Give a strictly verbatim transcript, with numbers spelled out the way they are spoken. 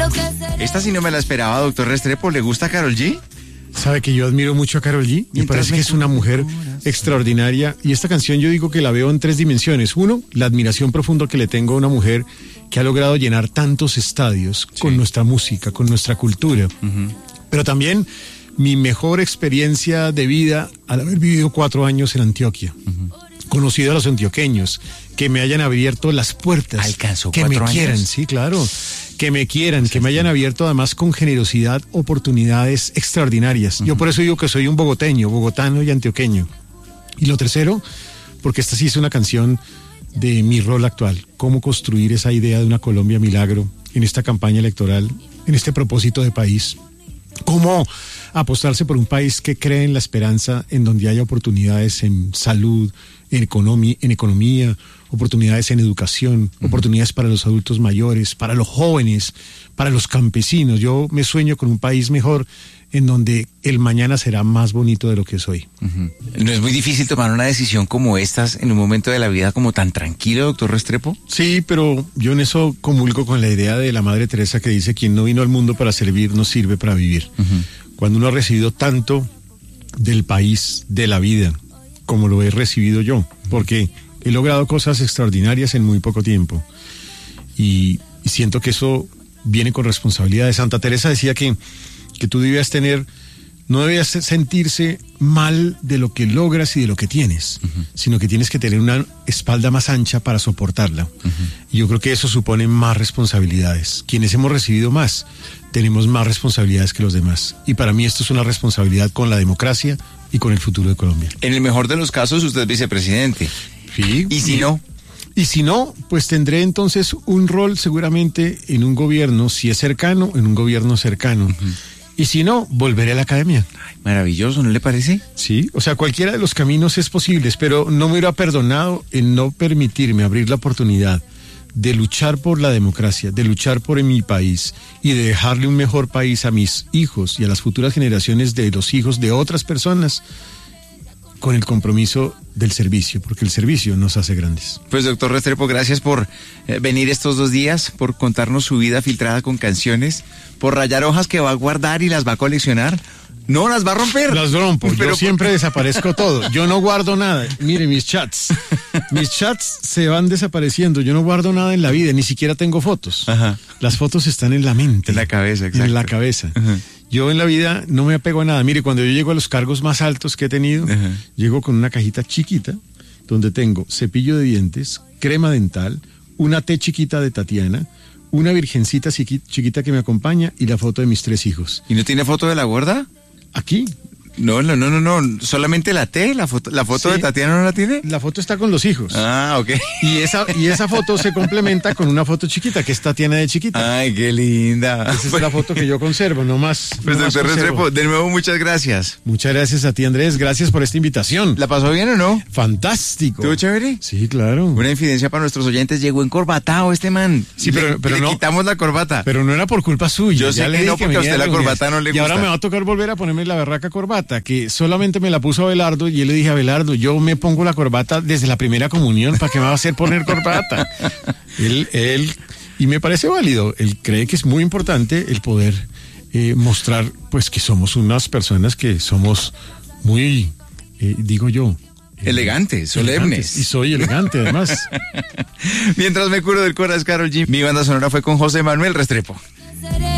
Esta sí no me la esperaba, doctor Restrepo. ¿Le gusta Karol G? Sabe que yo admiro mucho a Karol G. Me parece que es una mujer extraordinaria. Y esta canción yo digo que la veo en tres dimensiones. Uno, la admiración profunda que le tengo a una mujer que ha logrado llenar tantos estadios sí. con nuestra música, con nuestra cultura. Uh-huh. Pero también mi mejor experiencia de vida al haber vivido cuatro años en Antioquia. Uh-huh. Conocido a los antioqueños, que me hayan abierto las puertas. ¿Alcanzó que cuatro me quieran, años? sí, claro. Que me quieran, que me hayan abierto además con generosidad oportunidades extraordinarias. Uh-huh. Yo por eso digo que soy un bogoteño, bogotano y antioqueño. Y lo tercero, porque esta sí es una canción de mi rol actual, cómo construir esa idea de una Colombia milagro en esta campaña electoral, en este propósito de país. Cómo apostarse por un país que cree en la esperanza, en donde haya oportunidades en salud, en economía, en economía, oportunidades en educación, uh-huh. oportunidades para los adultos mayores, para los jóvenes, para los campesinos. Yo me sueño con un país mejor en donde el mañana será más bonito de lo que es hoy. Uh-huh. ¿No es muy difícil tomar una decisión como estas en un momento de la vida como tan tranquilo, doctor Restrepo? Sí, pero yo en eso comulgo con la idea de la Madre Teresa que dice: quien no vino al mundo para servir, no sirve para vivir. Uh-huh. Cuando uno ha recibido tanto del país, de la vida, como lo he recibido yo, porque he logrado cosas extraordinarias en muy poco tiempo y, y siento que eso viene con responsabilidad. Santa Teresa decía que, que tú debías tener, no debías sentirse mal de lo que logras y de lo que tienes, uh-huh. sino que tienes que tener una espalda más ancha para soportarla. Uh-huh. Y yo creo que eso supone más responsabilidades. Quienes hemos recibido más, tenemos más responsabilidades que los demás. Y para mí esto es una responsabilidad con la democracia y con el futuro de Colombia. En el mejor de los casos, usted es vicepresidente. Sí. ¿Y si no? Y si no, pues tendré entonces un rol seguramente en un gobierno, si es cercano, en un gobierno cercano. Uh-huh. Y si no, volveré a la academia. Ay, maravilloso, ¿no le parece? Sí, o sea, cualquiera de los caminos es posible, pero no me hubiera perdonado en no permitirme abrir la oportunidad de luchar por la democracia, de luchar por mi país y de dejarle un mejor país a mis hijos y a las futuras generaciones de los hijos de otras personas, con el compromiso del servicio, porque el servicio nos hace grandes. Pues doctor Restrepo, gracias por eh, venir estos dos días, por contarnos su vida filtrada con canciones, por rayar hojas que va a guardar y las va a coleccionar. No, las va a romper. Las rompo, pero yo siempre desaparezco todo. Yo no guardo nada. Mire, mis chats. Mis chats se van desapareciendo. Yo no guardo nada en la vida, ni siquiera tengo fotos. Ajá. Las fotos están en la mente. En la cabeza, exacto. En la cabeza. Ajá. Yo en la vida no me apego a nada. Mire, cuando yo llego a los cargos más altos que he tenido, ajá. llego con una cajita chiquita donde tengo cepillo de dientes, crema dental, una té chiquita de Tatiana, una virgencita chiquita que me acompaña y la foto de mis tres hijos. ¿Y no tiene foto de la gorda? Aquí. No, no, no, no, no, solamente la T, la foto, la foto sí. de Tatiana no la tiene. La foto está con los hijos. Ah, ok. Y esa, y esa foto se complementa con una foto chiquita, que es Tatiana de chiquita. Ay, qué linda. Esa es la foto que yo conservo, no más. Pues no doctor Restrepo, de nuevo muchas gracias. Muchas gracias a ti, Andrés, gracias por esta invitación. ¿La pasó bien o no? Fantástico. ¿Estuvo chévere? Sí, claro. Una infidencia para nuestros oyentes, llegó encorbatado este man. Sí, pero, le, pero le no. quitamos la corbata. Pero no era por culpa suya. Yo sé ya que le no, porque a usted la corbata no le gusta. Y ahora me va a tocar volver a ponerme la berraca corbata, que solamente me la puso Abelardo, y yo le dije a Abelardo, yo me pongo la corbata desde la primera comunión, ¿para qué me va a hacer poner corbata? él, él, y me parece válido, él cree que es muy importante el poder eh, mostrar, pues, que somos unas personas que somos muy, eh, digo yo, eh, elegantes, solemnes. Y soy elegante, además. Mientras me curo del corazón, Karol G, mi banda sonora fue con José Manuel Restrepo.